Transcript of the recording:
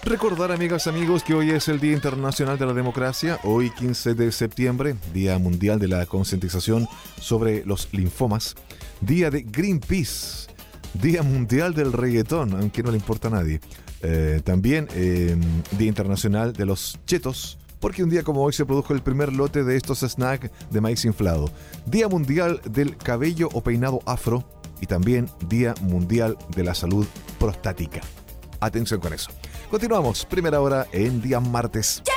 Recordar, amigas, amigos, que hoy es el Día Internacional de la Democracia, hoy 15 de septiembre, Día Mundial de la Concientización sobre los Linfomas, Día de Greenpeace, Día Mundial del Reggaetón, aunque no le importa a nadie. También Día Internacional de los Chetos, porque un día como hoy se produjo el primer lote de estos snacks de maíz inflado. Día Mundial del Cabello o Peinado Afro y también Día Mundial de la Salud Prostática. Atención con eso. Continuamos, primera hora en día martes.